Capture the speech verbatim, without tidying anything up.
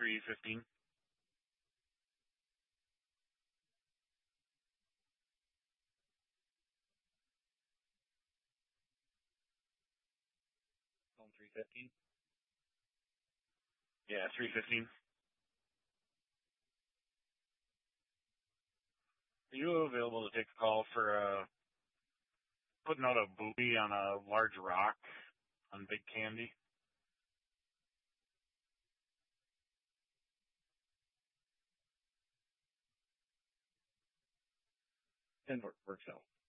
three fifteen. Home three fifteen. Yeah, three fifteen. Are you available to take a call for uh, putting out a buoy on a large rock on Big Candy? And work, works out.